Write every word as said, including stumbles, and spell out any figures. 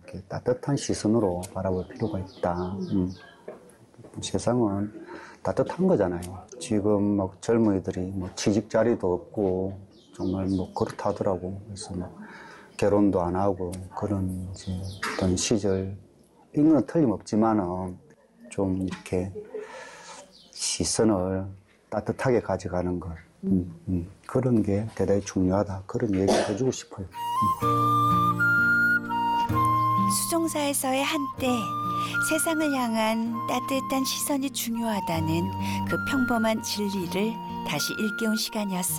이렇게 따뜻한 시선으로 바라볼 필요가 있다. 음. 세상은 따뜻한 거잖아요. 지금 막 젊은이들이 뭐 취직 자리도 없고 정말 뭐 그렇다더라고. 그래서 뭐 결혼도 안 하고 그런 이제 어떤 시절 이건 건 틀림없지만은 좀 이렇게 시선을 따뜻하게 가져가는 것 음, 음, 그런 게 대단히 중요하다. 그런 얘기를 해주고 싶어요. 수종사에서의 한때 세상을 향한 따뜻한 시선이 중요하다는 그 평범한 진리를 다시 일깨운 시간이었습니다.